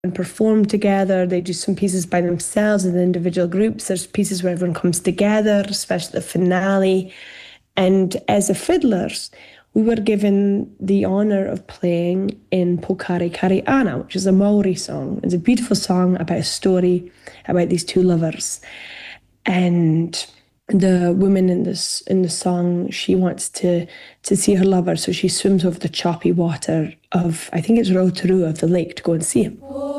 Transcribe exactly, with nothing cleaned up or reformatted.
and perform together. They do some pieces by themselves and individual groups. There's pieces where everyone comes together, especially the finale. And as a fiddlers, we were given the honour of playing in Pokari Kari Ana, which is a Maori song. It's a beautiful song about a story about these two lovers. And the woman in this in the song, she wants to to see her lover, so she swims over the choppy water of, I think it's Rotorua, of the lake, to go and see him.